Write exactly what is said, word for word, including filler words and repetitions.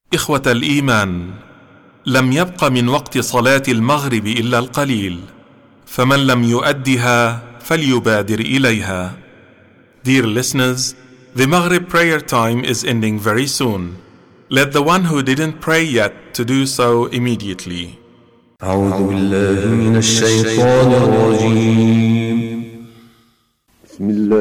إخوة الإيمان، لم يبق من وقت صلاة المغرب إلا القليل، فمن لم يؤدها فليبادر إليها. Dear listeners, the Maghrib prayer time is ending very soon. Let the one who didn't pray yet to do so immediately. أعوذ بالله من الشيطان الرجيم. بسم الله